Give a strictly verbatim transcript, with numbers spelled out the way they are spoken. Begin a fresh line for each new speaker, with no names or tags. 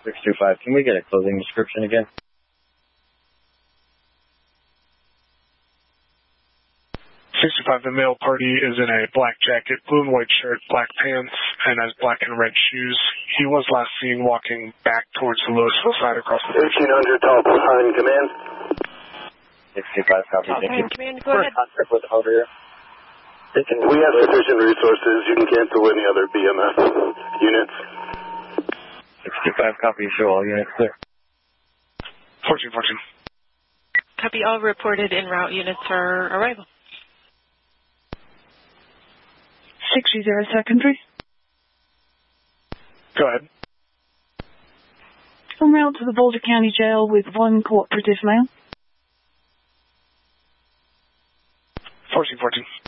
six two five, can we get a clothing description again?
sixty-five, the male party is in a black jacket, blue and white shirt, black pants, and has black and red shoes. He was last seen walking back towards the Louisville side across the bridge.
eighteen hundred, Talbot in command.
sixty-five, copy, thank you.
Command, go ahead.
Contact with Elder.
We have sufficient resources. You can cancel any other B M S units.
sixty-five, copy, show all units clear.
fourteen fourteen.
Copy, all reported en route units for arrival.
sixty secondary.
Go ahead.
En route to the Boulder County Jail with one cooperative male.
fourteen fourteen.